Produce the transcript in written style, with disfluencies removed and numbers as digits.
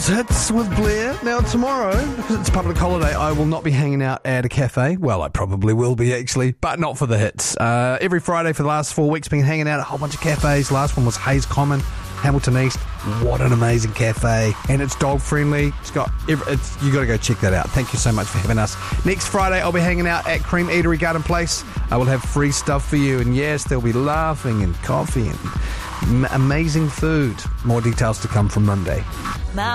Hits with Blair. Now tomorrow, because it's public holiday, I will not be hanging out at a cafe. Well, I probably will be actually, but not for the hits. Every Friday for the last 4 weeks, been hanging out at a whole bunch of cafes. Last one was Hayes Common, Hamilton East. What an amazing cafe, and it's dog friendly. You got to go check that out. Thank you so much for having us. Next Friday, I'll be hanging out at Cream Eatery Garden Place. I will have free stuff for you, and yes, there'll be laughing and coffee and amazing food. More details to come from Monday.